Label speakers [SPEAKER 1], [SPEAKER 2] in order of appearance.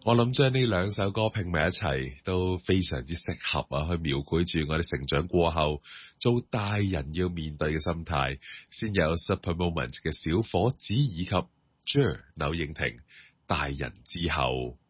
[SPEAKER 1] 我諗將呢兩首歌拼埋一齊都非常之適合啊，去描繪住我哋成長過後做大人要面對嘅心態。先有 Super Moment 嘅小伙子以及 Jer 柳應廷大人之後。